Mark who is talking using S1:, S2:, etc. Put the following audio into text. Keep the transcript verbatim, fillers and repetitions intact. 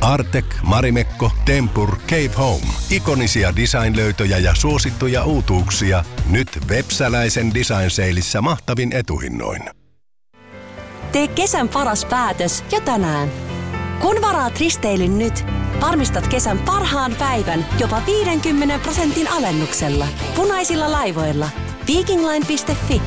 S1: Artek, Marimekko, Tempur, Cave Home. Ikonisia design-löytöjä ja suosittuja uutuuksia. Nyt Vepsäläisen Design Saleissa mahtavin etuhinnoin.
S2: Tee kesän paras päätös jo tänään. Kun varaat risteilyn nyt, varmistat kesän parhaan päivän jopa viidenkymmenen prosentin alennuksella. Punaisilla laivoilla. Vikingline piste fi